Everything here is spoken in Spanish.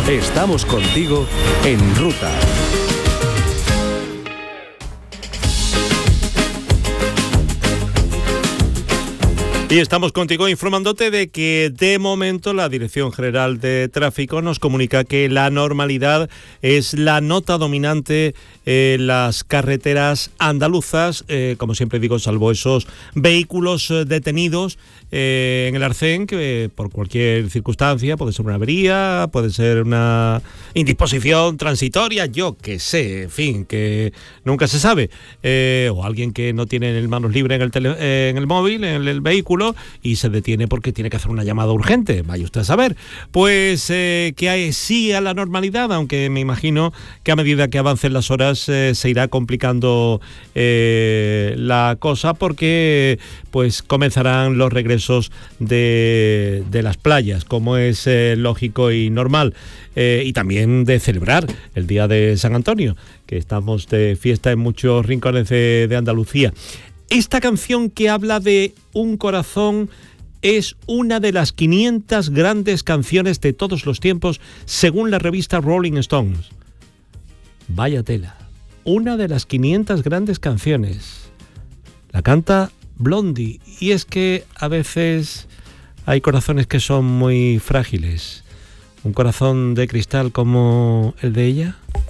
Estamos contigo en ruta. Y estamos contigo informándote de que de momento la Dirección General de Tráfico nos comunica que la normalidad es la nota dominante en las carreteras andaluzas, como siempre digo, salvo esos vehículos detenidos en el Arcén, que por cualquier circunstancia, puede ser una avería, puede ser una indisposición transitoria, yo qué sé, en fin, que nunca se sabe, o alguien que no tiene manos libres en el móvil, en el vehículo, y se detiene porque tiene que hacer una llamada urgente, vaya usted a saber. Pues que hay sí a la normalidad, aunque me imagino que a medida que avancen las horas se irá complicando la cosa, porque pues comenzarán los regresos de las playas, como es lógico y normal, y también de celebrar el Día de San Antonio, que estamos de fiesta en muchos rincones de Andalucía. Esta canción que habla de un corazón es una de las 500 grandes canciones de todos los tiempos, según la revista Rolling Stones. Vaya tela. Una de las 500 grandes canciones. La canta Blondie. Y es que a veces hay corazones que son muy frágiles. Un corazón de cristal como el de ella.